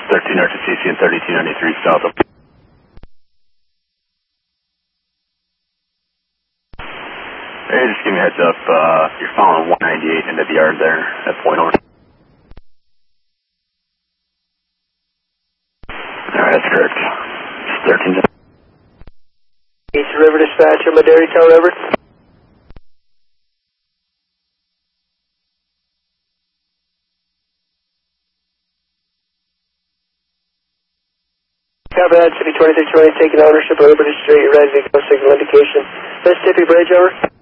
13 RTCC and 3293 south of. Hey, just give me a heads up. You're following 198 into the yard there at Point Orange. Alright, that's correct. 13. East River Dispatcher, Madera Tower, over. Copy that, City 2320 taking ownership of Liberty Street, red vehicle signal indication. Mississippi Bridge, over.